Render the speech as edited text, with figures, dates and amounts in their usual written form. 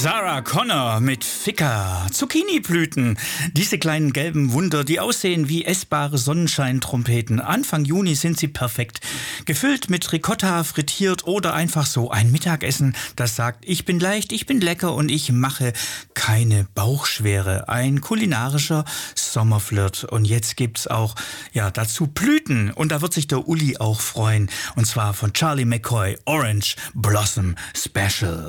Sarah Connor mit Ficker. Zucchini-Blüten. Diese kleinen gelben Wunder, die aussehen wie essbare Sonnenscheintrompeten. Anfang Juni sind sie perfekt. Gefüllt mit Ricotta, frittiert oder einfach so ein Mittagessen, das sagt, ich bin leicht, ich bin lecker und ich mache keine Bauchschwere. Ein kulinarischer Sommerflirt. Und jetzt gibt's auch dazu Blüten. Und da wird sich der Uli auch freuen. Und zwar von Charlie McCoy, Orange Blossom Special.